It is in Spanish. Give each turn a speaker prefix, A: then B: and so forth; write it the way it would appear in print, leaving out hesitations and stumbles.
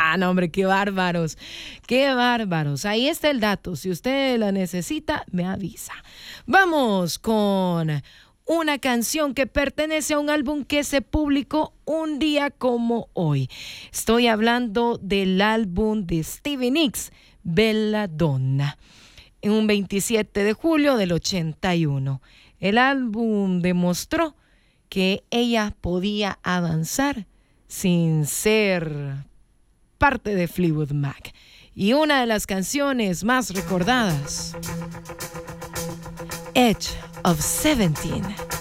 A: No, hombre, qué bárbaros. Qué bárbaros. Ahí está el dato. Si usted la necesita, me avisa. Vamos con una canción que pertenece a un álbum que se publicó un día como hoy. Estoy hablando del álbum de Stevie Nicks, Belladonna, en un 27 de julio del 81. El álbum demostró que ella podía avanzar sin ser parte de Fleetwood Mac. Y una de las canciones más recordadas, Edge of 17.